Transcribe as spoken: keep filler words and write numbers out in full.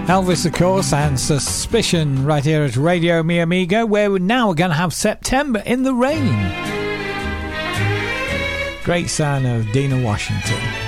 Elvis, of course, and Suspicion right here at Radio Mi Amigo, where we're now going to have September in the Rain. Great sound of Dina Washington.